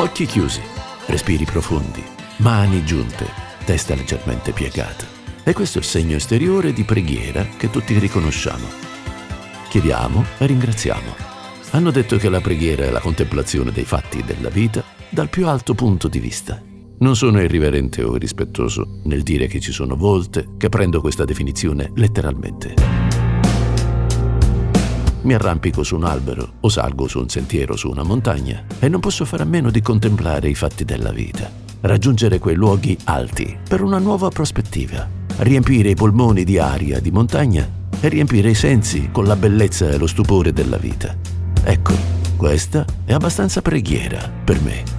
Occhi chiusi, respiri profondi, mani giunte, testa leggermente piegata. E questo è il segno esteriore di preghiera che tutti riconosciamo. Chiediamo e ringraziamo. Hanno detto che la preghiera è la contemplazione dei fatti della vita dal più alto punto di vista. Non sono irriverente o irrispettoso nel dire che ci sono volte che prendo questa definizione letteralmente. Mi arrampico su un albero o salgo su un sentiero su una montagna e non posso fare a meno di contemplare i fatti della vita, raggiungere quei luoghi alti per una nuova prospettiva, riempire i polmoni di aria di montagna e riempire i sensi con la bellezza e lo stupore della vita. Ecco, questa è abbastanza preghiera per me.